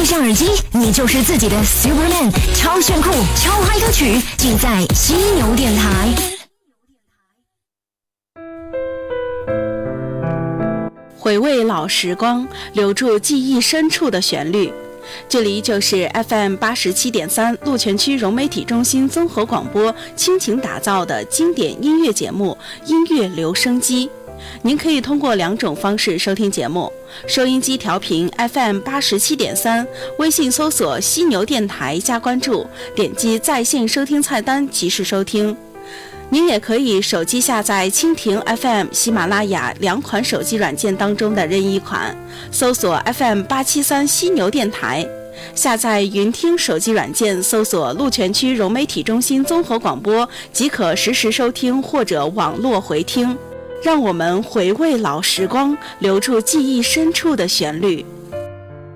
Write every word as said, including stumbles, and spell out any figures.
戴上耳机，你就是自己的 Superman， 超炫酷、超嗨歌曲，尽在犀牛电台。 回味老时光，留住记忆深处的旋律。这里就是 F M 八十七点三鹿泉区融媒体中心综合广播倾情打造的经典音乐节目《音乐留声机》。您可以通过两种方式收听节目：收音机调频 F M 八十七点三，微信搜索犀牛电台加关注，点击在线收听菜单即时收听。您也可以手机下载蜻蜓 F M、喜马拉雅两款手机软件当中的任意一款，搜索 F M 八七三犀牛电台。下载云听手机软件，搜索鹿泉区融媒体中心综合广播，即可实时收听或者网络回听。让我们回味老时光，留住记忆深处的旋律。